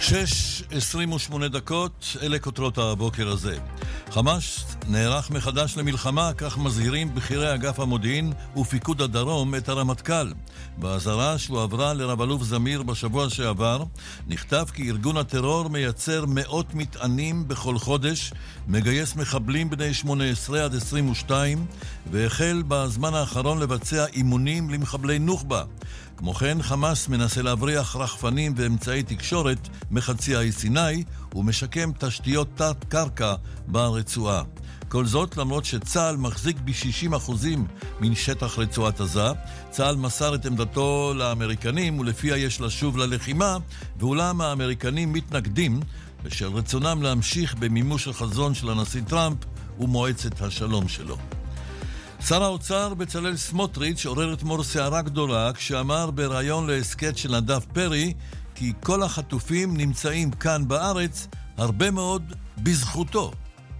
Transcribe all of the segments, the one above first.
6:28, אלה כותרות הבוקר הזה. חמאס נערך מחדש למלחמה, כך מזהירים בכירי אגף המודיעין ופיקוד הדרום את הרמטכ"ל. בהזהרה שהועברה לרב אלוף זמיר בשבוע שעבר, נכתב כי ארגון הטרור מייצר מאות מטענים בכל חודש, מגייס מחבלים בני 18 עד 22, והחל בזמן האחרון לבצע אימונים למחבלי נוח'בה. כמו כן, חמאס מנסה להבריח רחפנים ואמצעי תקשורת מחצי האי סיני ומשקם תשתיות תת-קרקע ברצועה. כל זאת למרות שצה"ל מחזיק ב-60% מן שטח רצועת עזה. צה"ל מסר את עמדתו לאמריקנים ולפיה יש לשוב ללחימה, ואולם האמריקנים מתנגדים בשל רצונם להמשיך במימוש החזון של הנשיא טראמפ ומועצת השלום שלו. שר האוצר בצלאל סמוטריץ' עורר אתמול סערה גדולה כשאמר בראיון להסכת של נדב פרי כי כל החטופים נמצאים כאן בארץ הרבה מאוד בזכותו.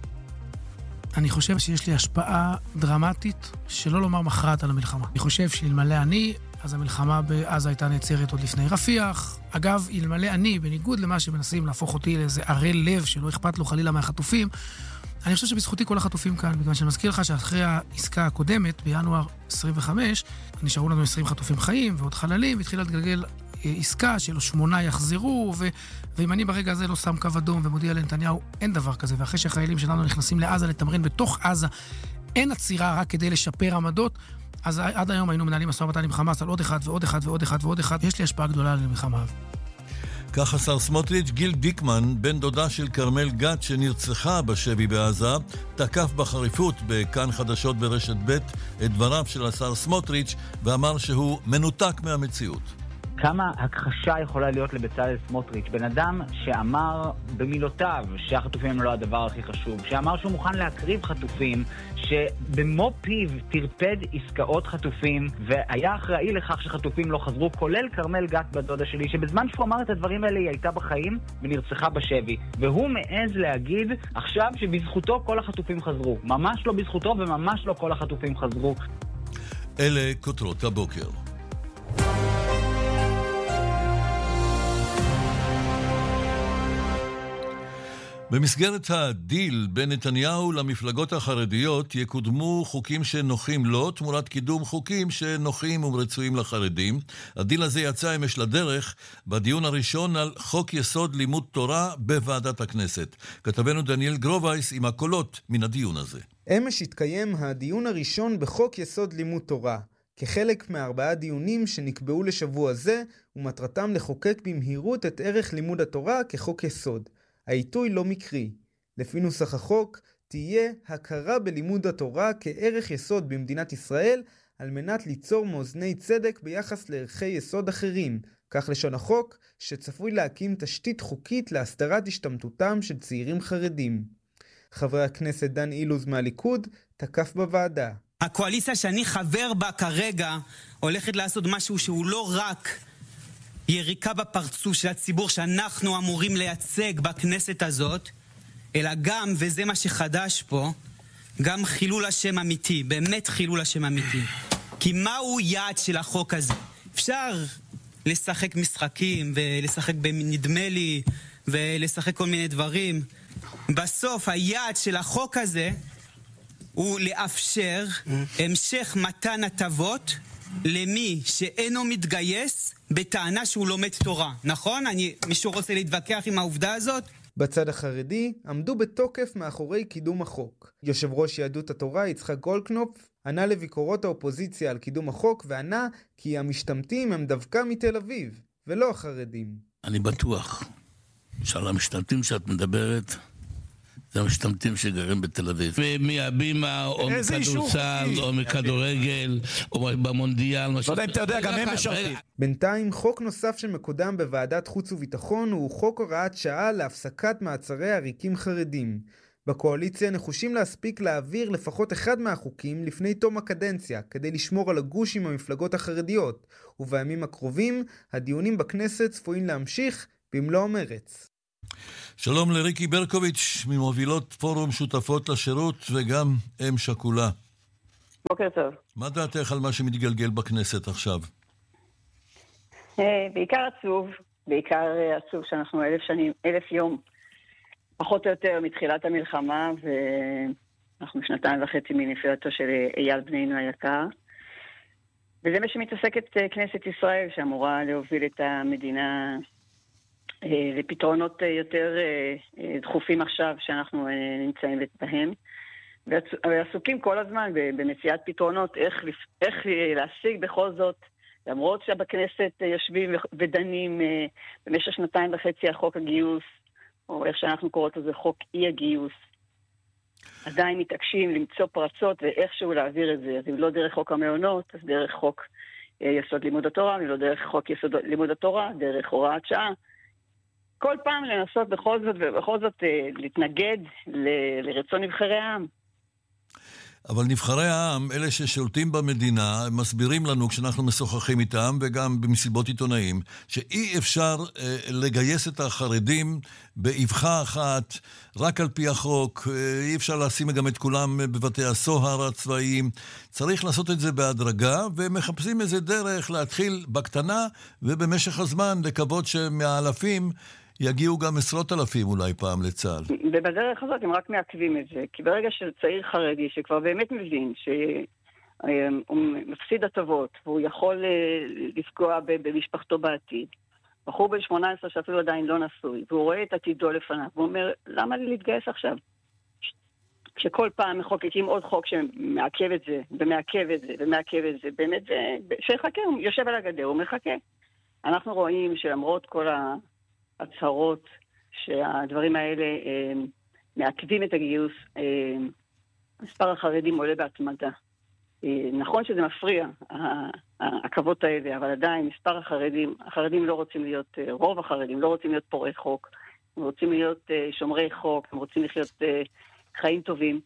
אני חושב שיש לי השפעה דרמטית, שלא לומר מכרעת על המלחמה. אני חושב שאלמלא אני, אז המלחמה בעזה הייתה נעצרת עוד לפני רפיח. אגב, אלמלא אני, בניגוד למה שמנסים להפוך אותי לאיזה ערל לב שלא אכפת לו חלילה מהחטופים, אני חושב שבזכותי כל החטופים כאן, בגלל שאני מזכיר לך שאחרי העסקה הקודמת, בינואר 25, נשארו לנו 20 חטופים חיים ועוד חללים, והתחילה להתגלגל עסקה שלו 8 יחזרו, ואם אני ברגע הזה לא שם קו אדום ומודיע לנתניהו, אין דבר כזה, ואחרי שהחיילים שלנו נכנסים לעזה לתמרן בתוך עזה, אין עצירה רק כדי לשפר עמדות, אז עד היום היינו מנהלים משא ומתן עם חמאס על עוד אחד ועוד אחד ועוד אחד ועוד אחד, יש לי השפעה גדולה על המלחמה. כך השר סמוטריץ'. גיל דיקמן, בן דודה של כרמל גת שנרצחה בשבי בעזה, תקף בחריפות בכאן חדשות ברשת ב' את דבריו של השר סמוטריץ' ואמר שהוא מנותק מהמציאות. כמה הכחשה יכולה להיות לבצלאל סמוטריץ', בן אדם שאמר במילותיו שהחטופים הם לא הדבר הכי חשוב, שאמר שהוא מוכן להקריב חטופים, שבמו פיו תרפד עסקאות חטופים, והיה אחראי לכך שחטופים לא חזרו, כולל כרמל גת בדודה שלי, שבזמן שהוא אמר את הדברים האלה היא הייתה בחיים ונרצחה בשבי, והוא מעז להגיד עכשיו שבזכותו כל החטופים חזרו. ממש לא בזכותו וממש לא כל החטופים חזרו. אלה כותרות הבוקר. במסגרת הדיל בין נתניהו למפלגות החרדיות יקודמו חוקים שנוחים לו תמורת קידום חוקים שנוחים ורצויים לחרדים. הדיל הזה יצא אמש לדרך בדיון הראשון על חוק יסוד לימוד תורה בוועדת הכנסת. כתבנו דניאל גרובייס עם הקולות מן הדיון הזה. אמש התקיים הדיון הראשון בחוק יסוד לימוד תורה, כחלק מ4 דיונים שנקבעו לשבוע זה, ומטרתם לחוקק במהירות את ערך לימוד התורה כחוק יסוד. העיתוי לא מקרי. לפי נוסח החוק, תהיה הכרה בלימוד התורה כערך יסוד במדינת ישראל, על מנת ליצור מאזני צדק ביחס לערכי יסוד אחרים, כך לשון החוק, שצפוי להקים תשתית חוקית להסדרת השתמטותם של צעירים חרדים. חבר הכנסת דן אילוז מהליכוד תקף בוועדה. הקואליציה שאני חבר בה כרגע הולכת לעשות משהו שהוא לא רק יריקה בפרצוף של הציבור שאנחנו אמורים לייצג בכנסת הזאת, אלא גם, וזה מה שחדש פה, גם חילול השם אמיתי, באמת חילול השם אמיתי. כי מהו יעד של החוק הזה? אפשר לשחק משחקים ולשחק בנדמה לי ולשחק כל מיני דברים. בסוף היעד של החוק הזה הוא לאפשר המשך מתן הטבות למי שאינו מתגייס בטענה שהוא לומד תורה. נכון? מישהו רוצה להתווכח עם העובדה הזאת? בצד החרדי עמדו בתוקף מאחורי קידום החוק. יושב ראש יהדות התורה יצחק גולדקנופ ענה לביקורות האופוזיציה על קידום החוק וענה כי המשתמטים הם דווקא מתל אביב ולא החרדים. אני בטוח שעל המשתמטים שאת מדברת זה המשתמטים שגרים בתל אביב. ומהבימה או מכדורסל או מכדורגל או במונדיאל. לא יודע אם אתה יודע, גם הם משרתים. בינתיים חוק נוסף שמקודם בוועדת חוץ וביטחון הוא חוק הוראת שעה להפסקת מעצרי עריקים חרדים. בקואליציה נחושים להספיק להעביר לפחות אחד מהחוקים לפני תום הקדנציה, כדי לשמור על הגוש עם המפלגות החרדיות, ובימים הקרובים הדיונים בכנסת צפויים להמשיך במלוא המרץ. שלום לריקי ברקוביץ' ממובילות פורום שותפות לשירות וגם אם שכולה. בוקר טוב. מה דעתך על מה שמתגלגל בכנסת עכשיו? בעיקר עצוב, בעיקר עצוב שאנחנו 1,000 יום, פחות או יותר מתחילת המלחמה, ואנחנו 2.5 מנפילתו של אייל בנינו היקר. וזה מה שמתעסקת כנסת ישראל, שאמורה להוביל את המדינה לפתרונות יותר דחופים עכשיו שאנחנו נמצאים בהם. ועסוקים כל הזמן במציאת פתרונות, איך להשיג בכל זאת, למרות שבכנסת יושבים ודנים במשך 2.5 על חוק הגיוס, או איך שאנחנו קוראות לזה חוק אי הגיוס, עדיין מתעקשים למצוא פרצות ואיכשהו להעביר את זה. אז אם לא דרך חוק המעונות, אז דרך חוק יסוד לימוד התורה, אם לא דרך חוק יסוד לימוד התורה, דרך הוראת שעה. כל פעם לנסות בכל זאת להתנגד לרצון נבחרי העם. אבל נבחרי העם, אלה ששולטים במדינה, מסבירים לנו כשאנחנו משוחחים איתם, וגם במסיבות עיתונאים, שאי אפשר לגייס את החרדים באבחה אחת, רק על פי החוק, אי אפשר לשים גם את כולם בבתי הסוהר הצבאיים, צריך לעשות את זה בהדרגה, ומחפשים איזה דרך להתחיל בקטנה, ובמשך הזמן לקוות שמהאלפים יגיעו גם 10,000 אולי פעם לצה"ל. ובדרך הזאת הם רק מעכבים את זה, כי ברגע שצעיר חרדי שכבר באמת מבין שהוא מפסיד הטבות, והוא יכול לפגוע במשפחתו בעתיד, בחור בן 18 שאפילו עדיין לא נשוי, והוא רואה את עתידו לפניו, והוא אומר, למה לי להתגייס עכשיו? כשכל פעם מחוקקים עוד חוק שמעכב את זה, ומעכב את זה, ומעכב את זה, באמת שיחכה, הוא יושב על הגדר, הוא מחכה. אנחנו רואים שלמרות כל הצהרות שהדברים האלה מעכבים את הגיוס, מספר החרדים עולה בהתמדה. נכון שזה מפריע, העכבות האלה, אבל עדיין מספר החרדים לא רוצים להיות, רוב החרדים לא רוצים להיות פורעי חוק, הם רוצים להיות שומרי חוק, הם רוצים לחיות חיים טובים,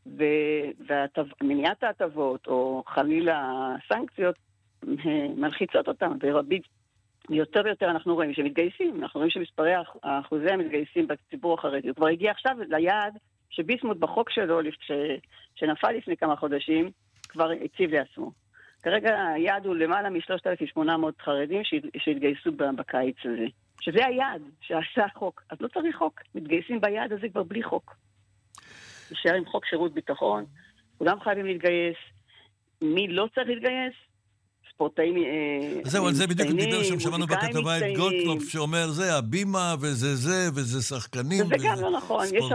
ומניעת ההטבות או חלילה סנקציות מלחיצות אותם, ורבים יותר ויותר אנחנו רואים שמתגייסים, אנחנו רואים שמספרי האחוזי המתגייסים בציבור החרדי. הוא כבר הגיע עכשיו ליעד שביסמוט בחוק שלו, שנפל לפני כמה חודשים, כבר הציב לעצמו. כרגע היעד הוא למעלה מ-3,800 חרדים שהתגייסו בקיץ הזה. שזה היעד שעשה החוק. אז לא צריך חוק, מתגייסים ביעד הזה כבר בלי חוק. נשאר עם חוק שירות ביטחון, כולם חייבים להתגייס. מי לא צריך להתגייס? ספורטאים זהו, על זה בדיוק דיבר שם, שמענו בכתבה את גולדקנופ שאומר זה, הבימה וזה שחקנים וזה גם לא נכון, יש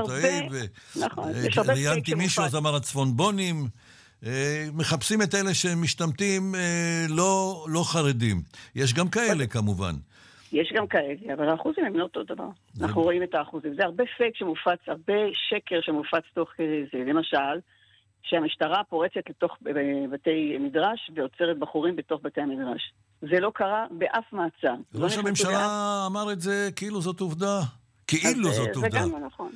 הרבה ראיינתי מישהו, אז אמר הצפונבונים, מחפשים את אלה שמשתמטים לא חרדים. יש גם כאלה כמובן. יש גם כאלה, אבל האחוזים הם לא אותו דבר. אנחנו רואים את האחוזים. זה הרבה פייק שמופץ, הרבה שקר שמופץ תוך כדי זה. למשל, שהמשטרה פורצת לתוך בתי מדרש ועוצרת בחורים בתוך בתי המדרש. זה לא קרה באף מעצר. ראש הממשלה אמר את זה כאילו זאת עובדה. כאילו זאת עובדה. זה גם לא נכון.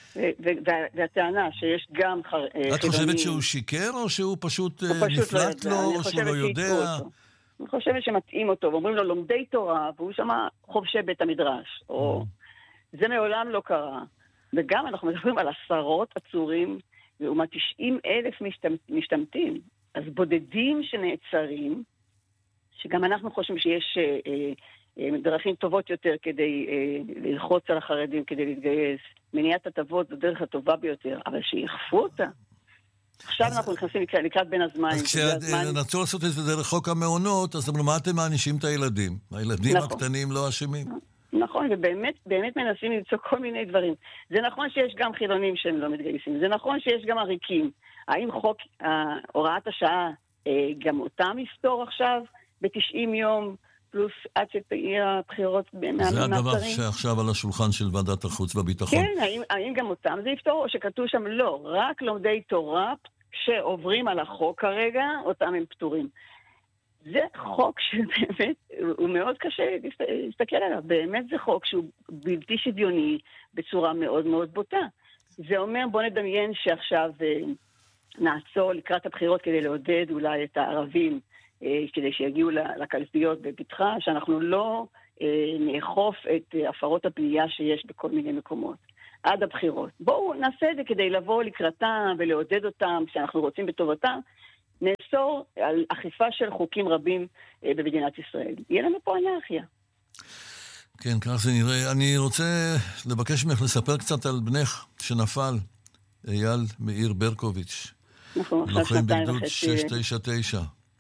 והטענה שיש גם חילונים... את חושבת שהוא שיקר או שהוא פשוט נפלט לו או שהוא לא יודע? אני חושבת שמתאים אותו ואומרים לו לומדי תורה והוא שמה חובשי בית המדרש. זה מעולם לא קרה. וגם אנחנו מדברים על 10 עצורים ואומה 90,000 משתמטים, אז בודדים שנעצרים, שגם אנחנו חושבים שיש דרכים טובות יותר כדי ללחוץ על החרדים, כדי להתגייס, מניעת הטבות זו דרך הטובה ביותר, אבל שיחפו אותה. עכשיו אנחנו נכנסים לקראת בין הזמן. אז כשנרצו לעשות את זה דרך חוק המעונות, אז מה אתם מענישים את הילדים? הילדים הקטנים לא אשמים. נכון, ובאמת מנסים למצוא כל מיני דברים. זה נכון שיש גם חילונים שהם לא מתגייסים, זה נכון שיש גם עריקים. האם חוק הוראת השעה גם אותם יפתור עכשיו ב-90 יום, פלוס עד שתהיה הבחירות מהמעצרים? זה הדבר שעכשיו על השולחן של ועדת החוץ והביטחון. כן, האם גם אותם זה יפתור, או שכתוב שם לא, רק לומדי תורה שעוברים על החוק כרגע, אותם הם פטורים. זה חוק שבאמת, הוא מאוד קשה להסתכל עליו. באמת זה חוק שהוא בלתי שוויוני בצורה מאוד מאוד בוטה. זה אומר, בוא נדמיין שעכשיו נעצור לקראת הבחירות כדי לעודד אולי את הערבים, כדי שיגיעו לקלפיות בבטחה, שאנחנו לא נאכוף את הפרות הבנייה שיש בכל מיני מקומות. עד הבחירות. בואו נעשה את זה כדי לבוא לקראתם ולעודד אותם, שאנחנו רוצים בטובתם, נאסור על אכיפה של חוקים רבים במדינת ישראל. יהיה לנו פה אנרכיה. כן, כך זה נראה. אני רוצה לבקש ממך לספר קצת על בנך שנפל, אייל מאיר ברקוביץ'. נכון, לוחם בגדוד 699.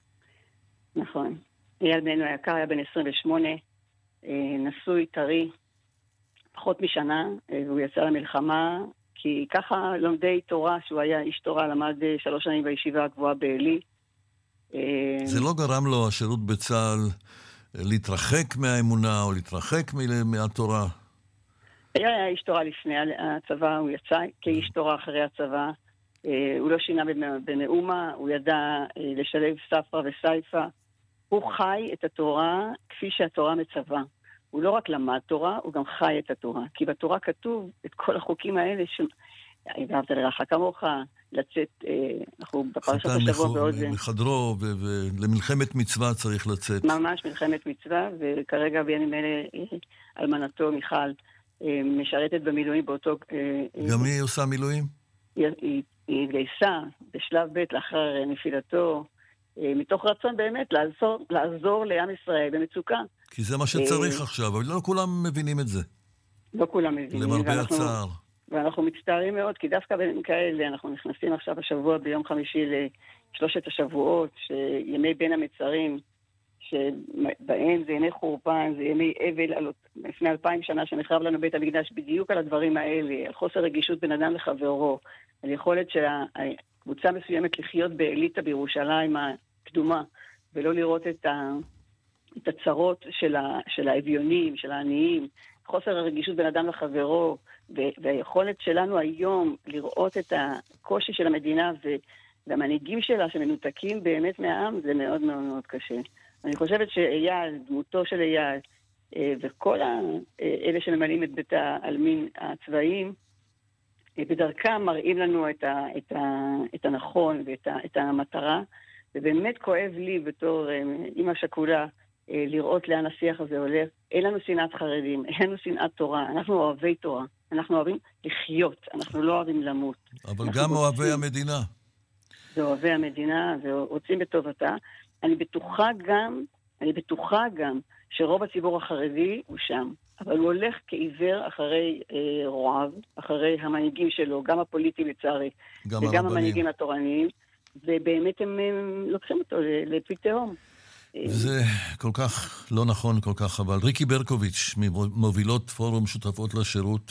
נכון. אייל בנו היקר היה בן 28, נשוי טרי, פחות משנה, והוא יצא למלחמה, כי ככה לומדי תורה, שהוא היה איש תורה, למד 3 שנים בישיבה הגבוהה בעלי. זה לא גרם לו השירות בצה"ל להתרחק מהאמונה או להתרחק מהתורה? היה איש תורה לפני הצבא, הוא יצא כאיש תורה אחרי הצבא. הוא לא שינה במאומה, הוא ידע לשלב ספרה וסייפה. הוא חי את התורה כפי שהתורה מצווה. הוא לא רק למד תורה, הוא גם חי את התורה. כי בתורה כתוב את כל החוקים האלה ואהבת לרעך כמוך, לצאת, אנחנו בפרשת השבוע בעוד זה. מחדרו, ולמלחמת מצווה צריך לצאת. ממש מלחמת מצווה, וכרגע בימים אלה אלמנתו מיכל משרתת במילואים באותו... גם היא עושה מילואים? היא התגייסה בשלב ב' לאחר נפילתו, מתוך רצון באמת לעזור לעם ישראל במצוקה. כי זה מה שצריך עכשיו, אבל לא כולם מבינים את זה. לא כולם מבינים. למרבה הצער. ואנחנו מצטערים מאוד, כי דווקא בימים כאלה אנחנו נכנסים עכשיו השבוע ביום חמישי לשלושת השבועות, שימי בין המצרים, שבהם זה ימי חורבן, זה ימי אבל, לפני 2000 שנה שנחרב לנו בית המקדש, בדיוק על הדברים האלה, על חוסר רגישות בין אדם לחברו, על יכולת של קבוצה מסוימת לחיות באליטה בירושלים הקדומה, ולא לראות את הצרות של האביונים, של העניים, חוסר הרגישות בין אדם לחברו, והיכולת שלנו היום לראות את הקושי של המדינה והמנהיגים שלה שמנותקים באמת מהעם, זה מאוד מאוד מאוד קשה. אני חושבת שאייל, דמותו של אייל, וכל אלה שממלאים את בית העלמין הצבאיים, בדרכם מראים לנו את הנכון ואת המטרה, ובאמת כואב לי בתור אמא שכולה לראות לאן השיח הזה הולך. אין לנו שנאת חרדים, אין לנו שנאת תורה, אנחנו אוהבי תורה, אנחנו אוהבים לחיות, אנחנו לא אוהבים למות. אבל גם אוהבי המדינה. זה אוהבי המדינה, ורוצים בטובתה. אני בטוחה גם שרוב הציבור החרדי הוא שם, אבל הוא הולך כעיוור אחרי רועב, אחרי המנהיגים שלו, גם הפוליטיים לצערי, וגם המנהיגים התורניים, ובאמת הם לוקחים אותו לפי תהום. זה כל כך לא נכון, כל כך חבל. ריקי ברקוביץ', ממובילות פורום שותפות לשירות.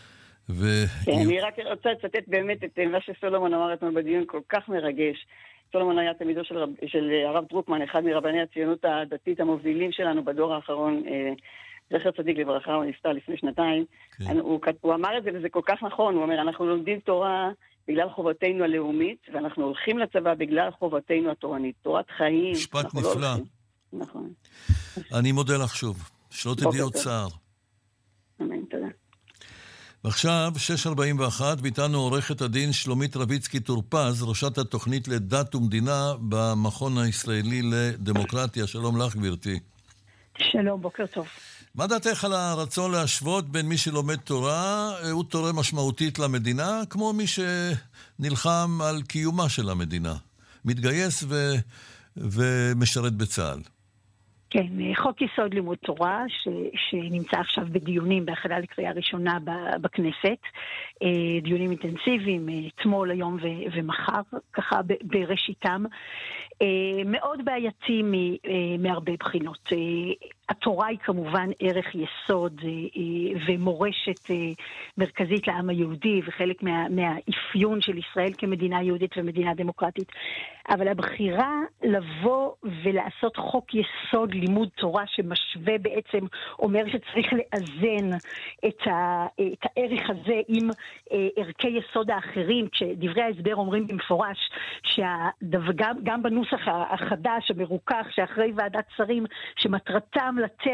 אני רק רוצה לצטט באמת את מה שסולומון אמר אתמול בדיון, כל כך מרגש. סולומון היה תלמידו של הרב דרוקמן, אחד מרבני הציונות הדתית המובילים שלנו בדור האחרון, זכר צדיק לברכה, הוא נפטר לפני 2 שנתיים. הוא אמר את זה וזה כל כך נכון, הוא אומר, אנחנו לומדים תורה בגלל חובתנו הלאומית, ואנחנו הולכים לצבא בגלל חובתנו התורנית. תורת חיים. משפט נפלא. נכון. אני מודה לך שוב. שלא תדעי עוד צער. אמן, תודה. ועכשיו, 6:41, ואיתנו עורכת הדין שלומית רביצקי טורפז, ראשת התוכנית לדת ומדינה במכון הישראלי לדמוקרטיה. שלום לך, גברתי. שלום, בוקר טוב. מה דעתך על הרצון להשוות בין מי שלומד תורה, הוא תורם משמעותית למדינה, כמו מי שנלחם על קיומה של המדינה, מתגייס ומשרת בצה"ל? כן, חוק יסוד לימוד תורה, שנמצא עכשיו בדיונים בהכנה לקריאה ראשונה בכנסת, דיונים אינטנסיביים, אתמול, היום ומחר, ככה בראשיתם, מאוד בעייתי מהרבה בחינות. התורה היא כמובן ערך יסוד ומורשת מרכזית לעם היהודי, וחלק מהאפיון של ישראל כמדינה יהודית ומדינה דמוקרטית. אבל הבחירה לבוא ולעשות חוק יסוד לימוד תורה שמשווה בעצם, אומר שצריך לאזן את הערך הזה עם ערכי יסוד האחרים, כשדברי ההסבר אומרים במפורש שגם בנוסח החדש המרוכך שאחרי ועדת שרים, שמטרתם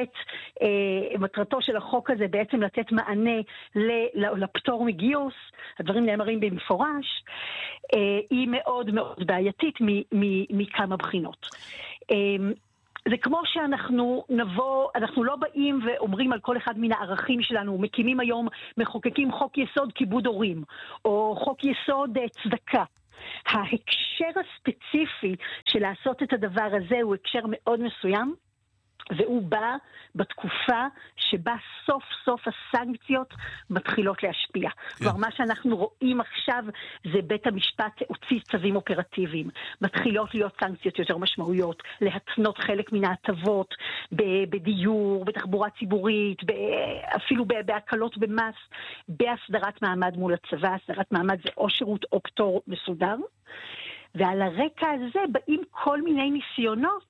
מטרתו של החוק הזה בעצם לתת מענה לפטור מגיוס, הדברים נאמרים במפורש, היא מאוד מאוד בעייתית מכמה בחינות. זה כמו שאנחנו אנחנו לא באים ואומרים על כל אחד מן הערכים שלנו, מקימים היום, מחוקקים חוק יסוד כיבוד הורים, או חוק יסוד צדקה. ההקשר הספציפי של לעשות את הדבר הזה הוא הקשר מאוד מסוים, והוא בא בתקופה שבה סוף סוף הסנקציות מתחילות להשפיע. כבר מה שאנחנו רואים עכשיו זה בית המשפט הוציא צווים אופרטיביים. מתחילות להיות סנקציות יותר משמעויות, להתנות חלק מן ההטבות בדיור, בתחבורה ציבורית, אפילו בהקלות במס, בהסדרת מעמד מול הצבא. הסדרת מעמד זה או שירות או פטור מסודר. ועל הרקע הזה באים כל מיני ניסיונות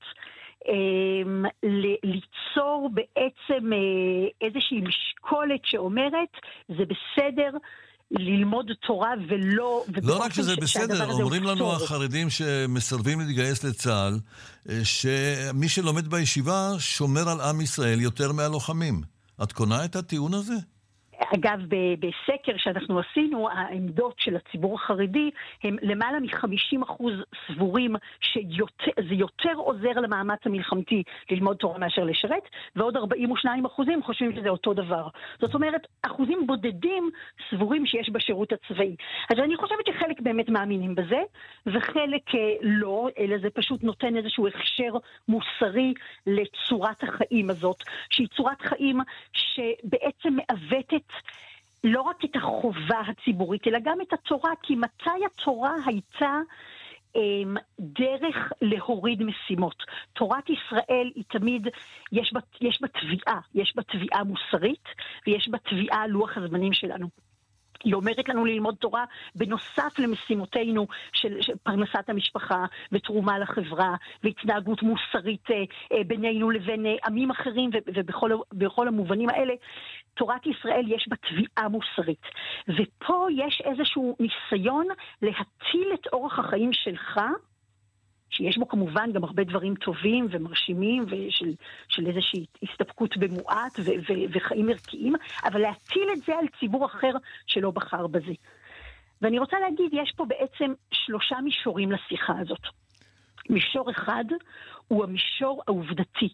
ליצור בעצם איזושהי משקולת שאומרת זה בסדר ללמוד תורה ולא... לא רק שזה בסדר, אומרים לנו החרדים שמסרבים להתגייס לצה"ל, שמי שלומד בישיבה שומר על עם ישראל יותר מהלוחמים. את קונה את הטיעון הזה? אגב, בסקר שאנחנו עשינו, העמדות של הציבור החרדי הם למעלה מ-50% סבורים שזה יותר עוזר למאמץ המלחמתי ללמוד תורה מאשר לשרת, ועוד 42% חושבים שזה אותו דבר. זאת אומרת, אחוזים בודדים סבורים שיש בשירות הצבאי. אז אני חושבת שחלק באמת מאמינים בזה, וחלק לא, אלא זה פשוט נותן איזשהו הכשר מוסרי לצורת החיים הזאת, שהיא צורת חיים שבעצם מעוותת לא רק את החובה הציבורית, אלא גם את התורה, כי מתי התורה הייתה דרך להוריד משימות. תורת ישראל היא תמיד, יש בה תביעה מוסרית, ויש בה תביעה על לוח הזמנים שלנו. היא אומרת לנו ללמוד תורה בנוסף למשימותינו של פרנסת המשפחה ותרומה לחברה והתנהגות מוסרית בינינו לבין עמים אחרים, ובכל המובנים האלה תורת ישראל יש בה תביעה מוסרית. ופה יש איזשהו ניסיון להטיל את אורח החיים שלך, שיש בו כמובן גם הרבה דברים טובים ומרשימים ושל איזושהי הסתפקות במועט וחיים ערכיים, אבל להטיל את זה על ציבור אחר שלא בחר בזה. ואני רוצה להגיד, יש פה בעצם 3 מישורים לשיחה הזאת. מישור אחד הוא המישור העובדתי.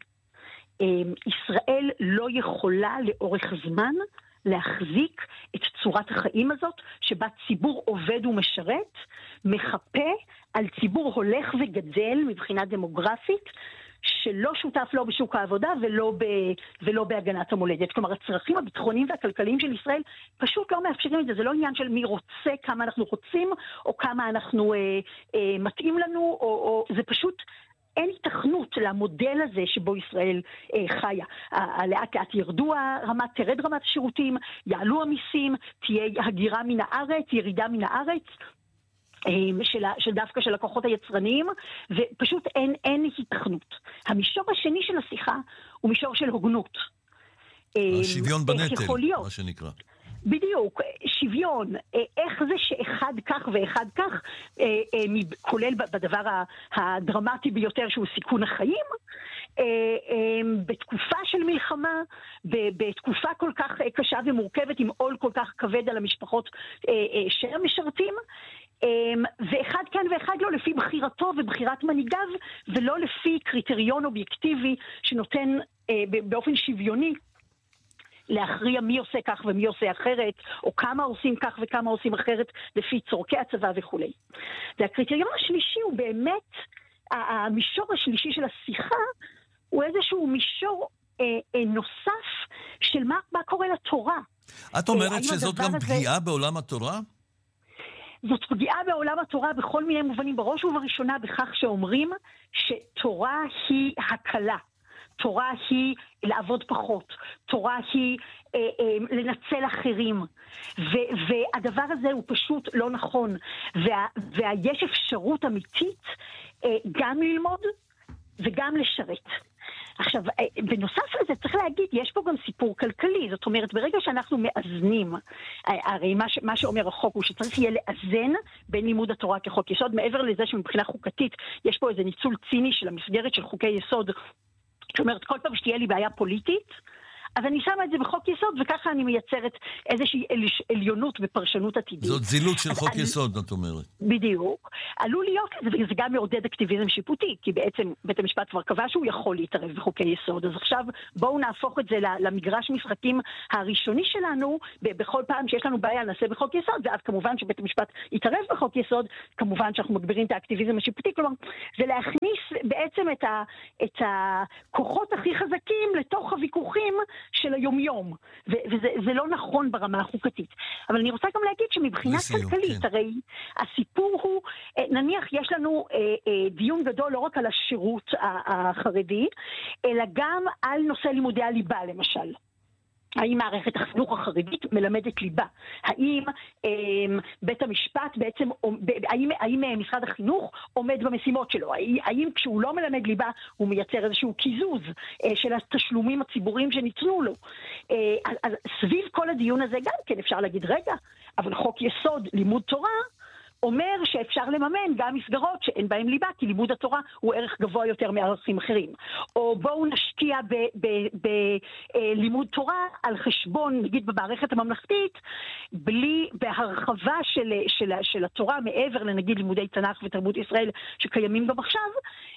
ישראל לא יכולה לאורך זמן להחזיק את צורת החיים הזאת, שבה ציבור עובד ומשרת, מחפה על ציבור הולך וגדל מבחינה דמוגרפית, שלא שותף לא בשוק העבודה ולא בהגנת המולדת. כלומר, הצרכים הביטחוניים והכלכליים של ישראל פשוט לא מאפשרים את זה. זה לא עניין של מי רוצה, כמה אנחנו רוצים, או כמה אנחנו מתאים לנו, או זה פשוט... אין התכנות למודל הזה שבו ישראל חיה. לאט לאט תרד רמת השירותים, יעלו המיסים, תהיה הגירה מן הארץ, ירידה מן הארץ, של דווקא של הכוחות היצרניים, ופשוט אין התכנות. המישור השני של השיחה הוא מישור של הוגנות. השוויון בנטל, מה שנקרא. בדיוק, שוויון, איך זה שאחד כך ואחד כך, כולל בדבר הדרמטי ביותר שהוא סיכון החיים, בתקופה של מלחמה, בתקופה כל כך קשה ומורכבת, עם עול כל כך כבד על המשפחות של המשרתים, ואחד כן ואחד לא, לפי בחירתו ובחירת מנהיגיו, ולא לפי קריטריון אובייקטיבי שנותן באופן שוויוני, להכריע מי עושה כך ומי עושה אחרת, או כמה עושים כך וכמה עושים אחרת, לפי צורכי הצבא וכו'. והקריטריון השלישי הוא באמת, המישור השלישי של השיחה, הוא איזשהו מישור נוסף של מה קורה לתורה. את אומרת שזאת גם פגיעה בעולם התורה? זאת פגיעה בעולם התורה בכל מיני מובנים, בראש ובראשונה בכך שאומרים שתורה היא הקלה. תורה היא לעבוד פחות, תורה היא לנצל אחרים, והדבר הזה הוא פשוט לא נכון, ויש אפשרות אמיתית גם ללמוד וגם לשרת. עכשיו, בנוסף לזה צריך להגיד, יש פה גם סיפור כלכלי, זאת אומרת, ברגע שאנחנו מאזנים, הרי מה שאומר החוק הוא שצריך יהיה לאזן בין לימוד התורה כחוק יסוד, מעבר לזה שמבחינה חוקתית יש פה איזה ניצול ציני של המסגרת של חוקי יסוד, זאת אומרת, כל פעם שתהיה לי בעיה פוליטית, אז אני שמה את זה בחוק יסוד, וככה אני מייצרת איזושהי עליונות בפרשנות עתידית. זאת זילות של חוק יסוד, את אומרת. בדיוק. עלול להיות, וזה גם מעודד אקטיביזם שיפוטי, כי בעצם בית המשפט כבר קבע שהוא יכול להתערב בחוקי יסוד, אז עכשיו בואו נהפוך את זה למגרש משחקים הראשוני שלנו, בכל פעם שיש לנו בעיה נעשה בחוק יסוד, ואז כמובן שבית המשפט יתערב בחוק יסוד, כמובן שאנחנו מגבירים את האקטיביזם השיפוטי, כלומר, זה להכניס בעצם את הכוחות הכי חזקים לתוך הוויכוחים של היומיום, וזה לא נכון ברמה החוקתית. אבל אני רוצה גם להגיד שמבחינה כלכלית, הרי הסיפור הוא, נניח יש לנו דיון גדול לא רק על השירות החרדי, אלא גם על נושא לימודי הליבה למשל. האם מערכת החינוך החרדית מלמדת ליבה? האם בית המשפט בעצם, האם משרד החינוך עומד במשימות שלו? האם כשהוא לא מלמד ליבה הוא מייצר איזשהו קיזוז של התשלומים הציבוריים שניתנו לו? אז סביב כל הדיון הזה גם כן אפשר להגיד, רגע, אבל חוק יסוד לימוד תורה אומר שאפשר לממן גם מסגרות שאין בהם ליבה, כי לימוד התורה הוא ערך גבוה יותר מערכים אחרים. או בואו נשקיע בלימוד תורה על חשבון, נגיד במערכת הממלכתית, בהרחבה של התורה מעבר לנגיד לימודי תנ"ך ותרבות ישראל שקיימים גם עכשיו,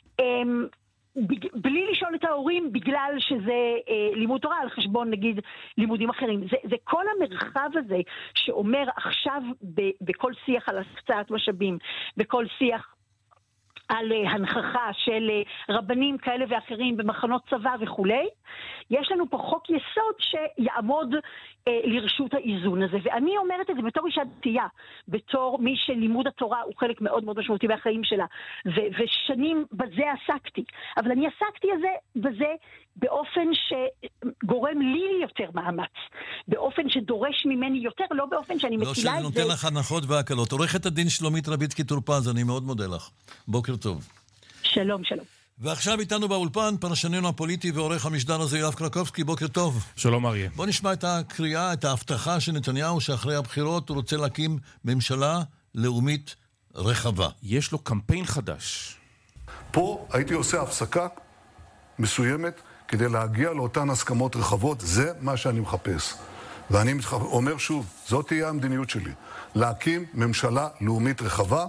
בלי לשאול את ההורים בגלל שזה לימוד תורה על חשבון נגיד לימודים אחרים. זה כל המרחב הזה שאומר עכשיו בכל שיח על הקצאת משאבים, בכל שיח על הנחכה של רבנים כאלה ואחרים במחנות צבא וכולי, יש לנו פה חוק יסוד שיעמוד לרשות האיזון הזה. ואני אומרת את זה בתור אישה דתייה, בתור מי שלימוד התורה הוא חלק מאוד מאוד משמעותי בחיים שלה, ושנים בזה עסקתי. אבל אני עסקתי בזה באופן שגורם לי יותר מאמץ, באופן שדורש ממני יותר, לא באופן שאני מצילה את זה. לא שנותן לך הנחות והקלות. עורכת הדין שלומית רביצקי טורפז, אני מאוד מודה לך. בוקר טוב. שלום, שלום. ועכשיו איתנו באולפן, פרשננו הפוליטי ועורך המשדר הזה יואב קרקובסקי, בוקר טוב. שלום אריה. בוא נשמע את הקריאה, את ההבטחה של נתניהו שאחרי הבחירות הוא רוצה להקים ממשלה לאומית רחבה. יש לו קמפיין חדש. פה הייתי עושה הפסקה מסוימת כדי להגיע לאותן הסכמות רחבות, זה מה שאני מחפש. ואני אומר שוב, זאת תהיה המדיניות שלי, להקים ממשלה לאומית רחבה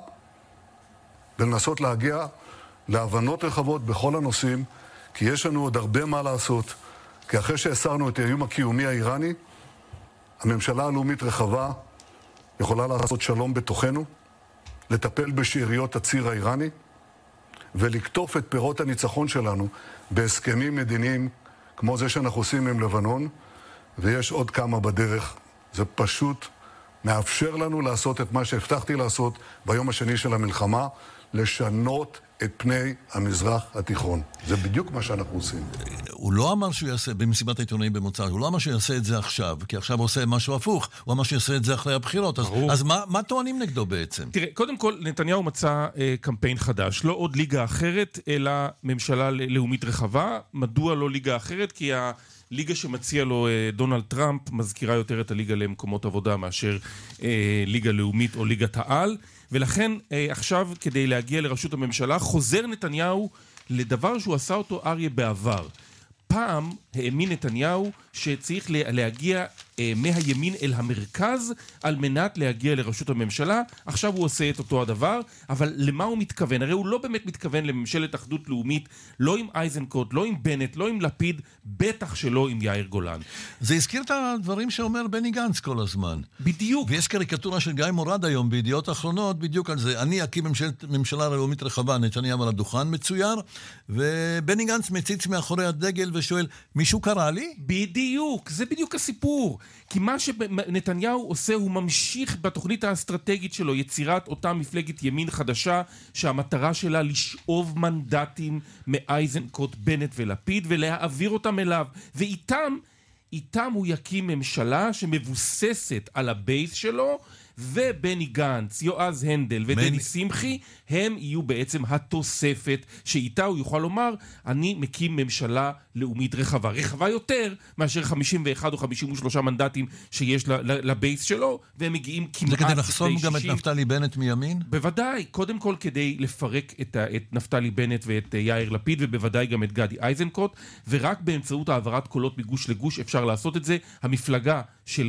ולנסות להגיע להבנות רחבות בכל הנושאים, כי יש לנו עוד הרבה מה לעשות, כי אחרי שהסרנו את האיום הקיומי האיראני, הממשלה הלאומית רחבה יכולה לעשות שלום בתוכנו, לטפל בשאריות הציר האיראני, ולקטוף את פירות הניצחון שלנו בהסכמים מדיניים כמו זה שאנחנו עושים עם לבנון, ויש עוד כמה בדרך. זה פשוט מאפשר לנו לעשות את מה שהבטחתי לעשות ביום השני של המלחמה, לשנות את פני המזרח התיכון. זה בדיוק מה שאנחנו עושים. הוא לא אמר שהוא יעשה, במסיבת העיתונאים במוצ"ש, הוא לא אמר שהוא יעשה את זה עכשיו, כי עכשיו הוא עושה משהו הפוך, הוא אמר שהוא יעשה את זה אחרי הבחירות. אז מה טוענים נגדו בעצם? תראה, קודם כל, נתניהו מצא קמפיין חדש, לא עוד ליגה אחרת, אלא ממשלה לאומית רחבה. מדוע לא ליגה אחרת? כי הליגה שמציע לו דונלד טראמפ מזכירה יותר את הליגה למקומות עבודה מאשר ליגה לאומית או ליגת העל. ולכן עכשיו כדי להגיע לראשות הממשלה חוזר נתניהו לדבר שהוא עשה אותו אריה בעבר. פעם האמין נתניהו שצריך להגיע מהימין אל המרכז על מנת להגיע לראשות הממשלה. עכשיו הוא עושה את אותו הדבר, אבל למה הוא מתכוון? הרי הוא לא באמת מתכוון לממשלת אחדות לאומית, לא עם אייזנקוט, לא עם בנט, לא עם לפיד, בטח שלא עם יאיר גולן. זה הזכיר את הדברים שאומר בני גנץ כל הזמן. בדיוק. ויש קריקטורה של גיא מורד היום בידיעות אחרונות בדיוק על זה. אני אקים ממשלה לאומית רחבה, נתניהו על הדוכן מצויר, ובני גנץ מציץ מאחורי הדגל ושואל, מישהו קרא לי? בדיוק, זה בדיוק הסיפור. כי מה שנתניהו עושה הוא ממשיך בתוכנית האסטרטגית שלו, יצירת אותה מפלגת ימין חדשה, שהמטרה שלה לשאוב מנדטים מאייזנקוט, בנט ולפיד, ולהעביר אותם אליו. ואיתם הוא יקים ממשלה שמבוססת על הבייס שלו, ובני גנץ, יועז הנדל ודני שמחי, הם יהיו בעצם התוספת שאיתה הוא יוכל לומר, אני מקים ממשלה לאומית רחבה. רחבה יותר מאשר 51 או 53 מנדטים שיש לבייס שלו, והם מגיעים כמעט... זה כדי לחסום גם את נפתלי בנט מימין? בוודאי, קודם כל כדי לפרק את נפתלי בנט ואת יאיר לפיד, ובוודאי גם את גדי איזנקוט, ורק באמצעות העברת קולות מגוש לגוש אפשר לעשות את זה. המפלגה של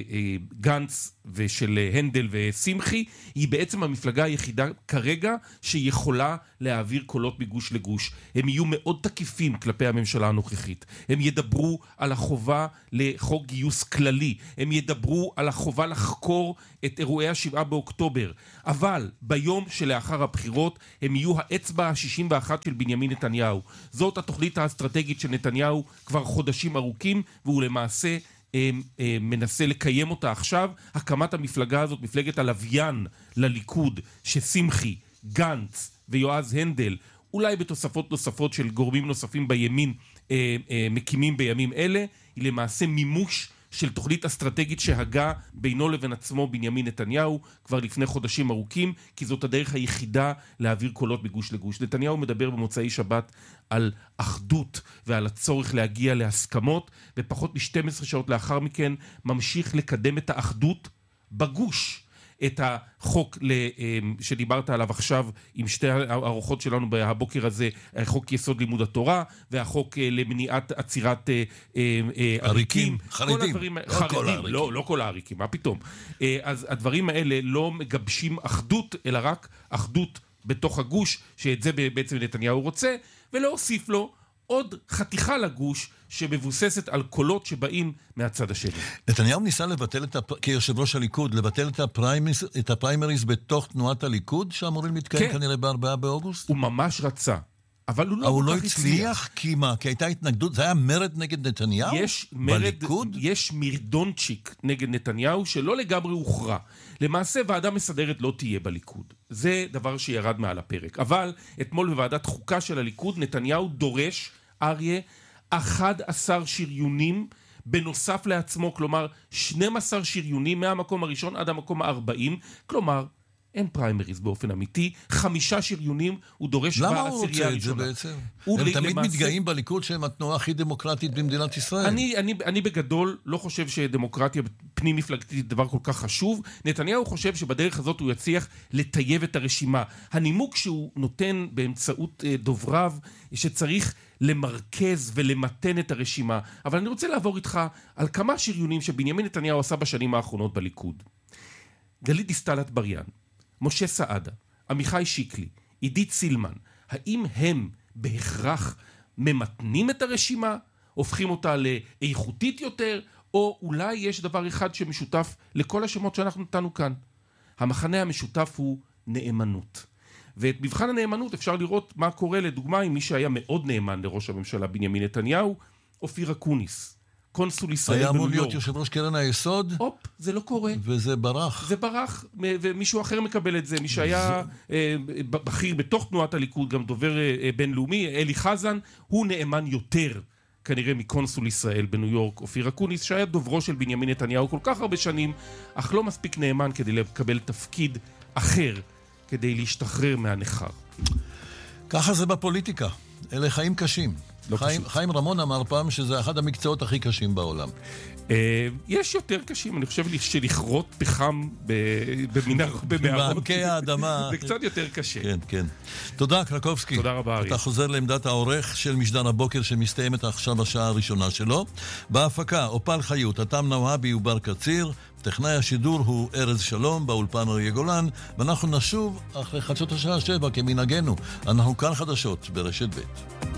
גנץ ושל הנדל ושמחי היא בעצם המפלגה היחידה כרגע שיכולה להעביר קולות מגוש לגוש. הם יהיו מאוד תקיפים כלפי הממשלה הנוכחית. הם ידברו על החובה לחוק גיוס כללי. הם ידברו על החובה לחקור את אירועי ה7 באוקטובר. אבל ביום שלאחר הבחירות הם יהיו האצבע ה-61 של בנימין נתניהו. זאת התוכנית האסטרטגית של נתניהו כבר חודשים ארוכים, והוא למעשה מנסה לקיים אותה עכשיו. הקמת המפלגה הזאת, מפלגת הלוויין לליכוד, ששמחי, גנץ ויועז הנדל, אולי בתוספות נוספות של גורמים נוספים בימין, מקימים בימים אלה, היא למעשה מימוש של תוכנית אסטרטגית שהגה בינו לבין עצמו בנימין נתניהו כבר לפני חודשים ארוכים, כי זאת הדרך היחידה להעביר קולות מגוש לגוש. נתניהו מדבר במוצאי שבת על אחדות ועל הצורך להגיע להסכמות, ופחות מ-12 שעות לאחר מכן ממשיך לקדם את האחדות בגוש. את החוק שדיברת עליו עכשיו עם שתי הארוחות שלנו הבוקר הזה, חוק יסוד לימוד התורה והחוק למניעת עצירת עריקים, חרדים, לא כל העריקים, מה פתאום. אז הדברים האלה לא מגבשים אחדות, אלא רק אחדות בתוך הגוש, שאת זה בעצם נתניהו רוצה, ולהוסיף לו עוד חתיכה לגוש שמבוססת על קולות שבאים מהצד השני. נתניהו ניסה לבטל כיושב ראש הליכוד, לבטל את הפריימריז בתוך תנועת הליכוד, שאמורים להתקיים כנראה ב4 באוגוסט? הוא ממש רצה. אבל הוא לא הצליח, כי מה? כי הייתה התנגדות, זה היה מרד נגד נתניהו? בליכוד? יש מרדונצ'יק נגד נתניהו שלא לגמרי הוכרע. למעשה ועדה מסדרת לא תהיה בליכוד. זה דבר שירד מעל הפרק. אבל אתמול בוועדת חוקה של הליכוד, נתניהו דורש, אריה, 11 שריונים בנוסף לעצמו, כלומר 12 שריונים מהמקום הראשון עד המקום ה-40, כלומר אין פריימריז באופן אמיתי, 5 שריונים הוא דורש בעשירייה הראשונה. למה הוא רוצה את זה בעצם? הם תמיד מתגאים בליכוד שהם התנועה הכי דמוקרטית במדינת ישראל. אני בגדול לא חושב שדמוקרטיה פנים מפלגתית היא דבר כל כך חשוב. נתניהו חושב שבדרך הזאת הוא יצליח לטייב את הרשימה. הנימוק שהוא נותן באמצעות דובריו שצריך למרכז ולמתן את הרשימה. אבל אני רוצה לעבור איתך על כמה שריונים שבנימין נתניהו עשה בשנים האחרונות בליכוד. גלית דיסטל אטבריאן, משה סעדה, עמיחי שיקלי, עידית סילמן, האם הם בהכרח ממתנים את הרשימה, הופכים אותה לאיכותית יותר, או אולי יש דבר אחד שמשותף לכל השמות שאנחנו נתנו כאן? המחנה המשותף הוא נאמנות. ואת מבחן הנאמנות אפשר לראות מה קורה לדוגמה עם מי שהיה מאוד נאמן לראש הממשלה בנימין נתניהו, אופיר אקוניס. קונסול ישראל בניו יורק. היה אמור להיות יושב ראש קרן היסוד? זה לא קורה. וזה ברח. זה ברח, ומישהו אחר מקבל את זה. מי שהיה בכיר בתוך תנועת הליכוד, גם דובר בינלאומי, אלי חזן, הוא נאמן יותר, כנראה מקונסול ישראל בניו יורק, אופיר אקוניס, שהיה דוברו של בנימין נתניהו כל כך הרבה שנים, אך לא מספיק נאמן כדי לקבל תפקיד אחר, כדי להשתחרר מהנחר. ככה זה בפוליטיקה. אלה חיים קשים. חיים רמון אמר פעם שזה אחד המקצועות הכי קשים בעולם. יש יותר קשים, אני חושב שלכרות פחם במערכי האדמה זה קצת יותר קשה. כן, כן. תודה קרקובסקי. תודה רבה ארי. אתה חוזר לעמדת העורך של משדר הבוקר שמסתיימת עכשיו השעה הראשונה שלו. בהפקה אופל חיות, אתם נוהבי ובר קציר, טכנאי השידור הוא ארז שלום, באולפן אריה גולן, ואנחנו נשוב אחרי חדשות השעה 7 כמנהגנו. אנחנו כאן חדשות ברשת ב'.